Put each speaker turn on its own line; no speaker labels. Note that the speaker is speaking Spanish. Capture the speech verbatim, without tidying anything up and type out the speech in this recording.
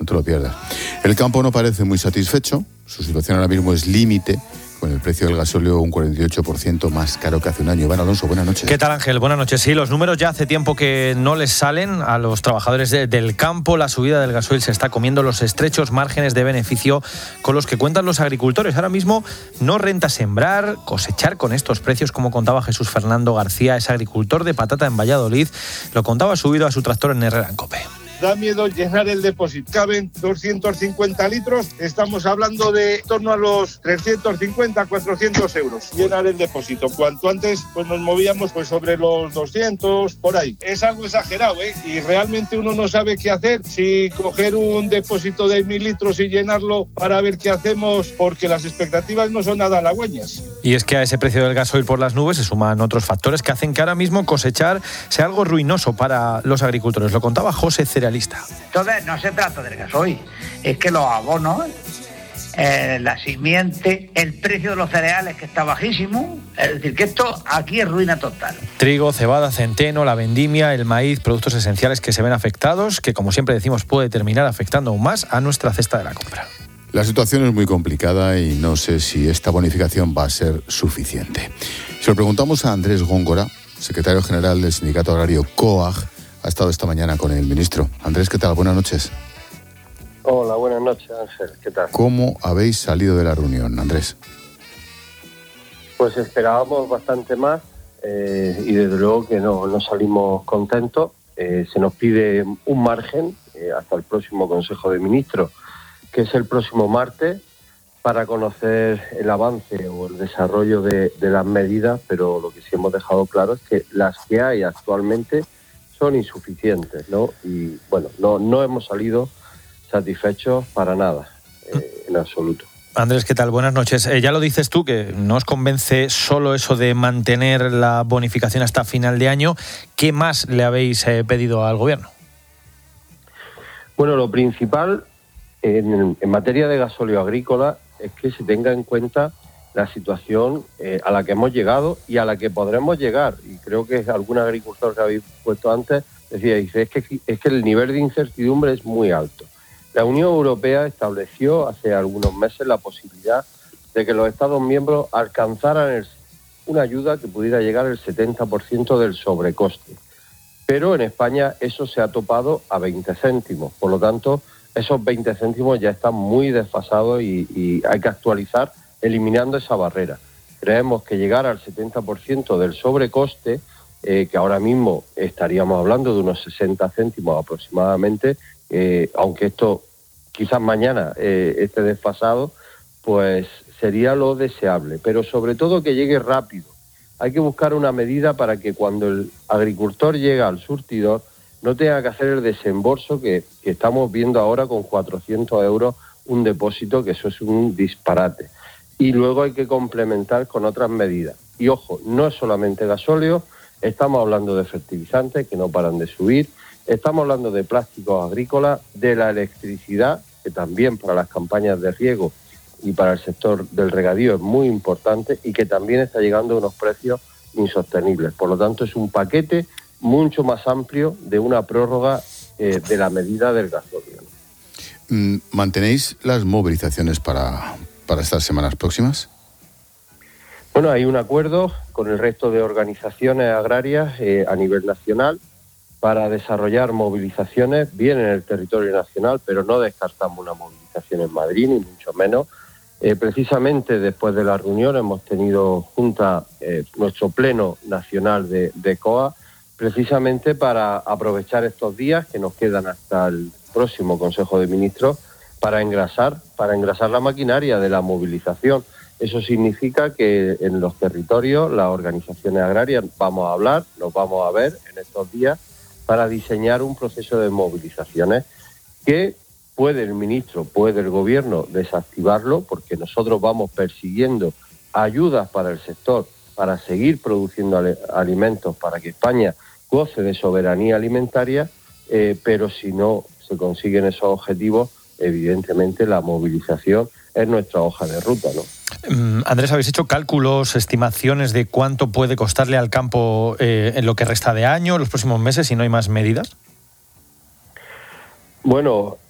no te lo pierdas. El campo no parece muy satisfecho, su situación ahora mismo es límite, con el precio del gasóleo un cuarenta y ocho por ciento más caro que hace un año. Iván Alonso, buenas noches.
¿Qué tal, Ángel? Buenas noches. Sí, los números ya hace tiempo que no les salen a los trabajadores de, del campo. La subida del gasoil se está comiendo los estrechos márgenes de beneficio con los que cuentan los agricultores. Ahora mismo no renta sembrar, cosechar con estos precios, como contaba Jesús Fernando García, es agricultor de patata en Valladolid. Lo contaba subido a su tractor en Herrera en Cope.
Da miedo llenar el depósito. Caben doscientos cincuenta litros. Estamos hablando de en torno a los trescientos cincuenta, cuatrocientos euros. Llenar el depósito. Cuanto antes pues nos movíamos pues sobre los doscientos, por ahí. Es algo exagerado, ¿eh? Y realmente uno no sabe qué hacer. Si coger un depósito de mil litros y llenarlo para ver qué hacemos, porque las expectativas no son nada halagüeñas.
Y es que a ese precio del gasoil por las nubes se suman otros factores que hacen que ahora mismo cosechar sea algo ruinoso para los agricultores. Lo contaba José Cerealista.
Entonces no se trata del gasoil, es que los abonos, eh, la simiente, el precio de los cereales que está bajísimo, es decir, que esto aquí es ruina total.
Trigo, cebada, centeno, la vendimia, el maíz, productos esenciales que se ven afectados, que como siempre decimos puede terminar afectando aún más a nuestra cesta de la compra.
La situación es muy complicada y no sé si esta bonificación va a ser suficiente. Se lo preguntamos a Andrés Góngora, secretario general del sindicato agrario COAG. Ha estado esta mañana con el ministro. Andrés, ¿qué tal? Buenas noches.
Hola, buenas noches, Ángel. ¿Qué tal?
¿Cómo habéis salido de la reunión, Andrés?
Pues esperábamos bastante más eh, y desde luego que no, no salimos contentos. Eh, se nos pide un margen eh, hasta el próximo Consejo de Ministros, que es el próximo martes, para conocer el avance o el desarrollo de, de las medidas, pero lo que sí hemos dejado claro es que las que hay actualmente son insuficientes, ¿no? Y bueno, no, no hemos salido satisfechos para nada, eh, en absoluto.
Andrés, ¿qué tal? Buenas noches. Eh, ya lo dices tú, que no os convence solo eso de mantener la bonificación hasta final de año. ¿Qué más le habéis eh, pedido al gobierno?
Bueno, lo principal en, en materia de gasóleo agrícola es que se tenga en cuenta la situación eh, a la que hemos llegado y a la que podremos llegar. Y creo que algún agricultor que habéis puesto antes decía, dice, es que, es que el nivel de incertidumbre es muy alto. La Unión Europea estableció hace algunos meses la posibilidad de que los Estados miembros alcanzaran el, una ayuda que pudiera llegar al setenta por ciento del sobrecoste. Pero en España eso se ha topado a veinte céntimos. Por lo tanto, esos veinte céntimos ya están muy desfasados y, y hay que actualizar eliminando esa barrera. Creemos que llegar al setenta por ciento del sobrecoste, eh, que ahora mismo estaríamos hablando de unos sesenta céntimos aproximadamente, eh, aunque esto quizás mañana eh, esté desfasado, pues sería lo deseable, pero sobre todo que llegue rápido. Hay que buscar una medida para que cuando el agricultor llega al surtidor no tenga que hacer el desembolso que, que estamos viendo ahora con cuatrocientos euros un depósito, que eso es un disparate. Y luego hay que complementar con otras medidas. Y ojo, no es solamente gasóleo, estamos hablando de fertilizantes que no paran de subir, estamos hablando de plásticos agrícolas, de la electricidad, que también para las campañas de riego y para el sector del regadío es muy importante y que también está llegando a unos precios insostenibles. Por lo tanto, es un paquete mucho más amplio de una prórroga eh, de la medida del gasóleo.
¿Mantenéis las movilizaciones para... para estas semanas próximas?
Bueno, hay un acuerdo con el resto de organizaciones agrarias eh, a nivel nacional para desarrollar movilizaciones, bien en el territorio nacional, pero no descartamos una movilización en Madrid, ni mucho menos. Eh, precisamente después de la reunión hemos tenido junta eh, nuestro pleno nacional de, de COAG, precisamente para aprovechar estos días que nos quedan hasta el próximo Consejo de Ministros para engrasar, para engrasar la maquinaria de la movilización. Eso significa que en los territorios, las organizaciones agrarias, vamos a hablar, nos vamos a ver en estos días para diseñar un proceso de movilizaciones que puede el ministro, puede el gobierno desactivarlo, porque nosotros vamos persiguiendo ayudas para el sector, para seguir produciendo alimentos, para que España goce de soberanía alimentaria, eh, pero si no se consiguen esos objetivos, evidentemente la movilización es nuestra hoja de ruta, ¿no?
Um, Andrés, ¿habéis hecho cálculos, estimaciones de cuánto puede costarle al campo eh, en lo que resta de año, los próximos meses, si no hay más medidas?
Bueno,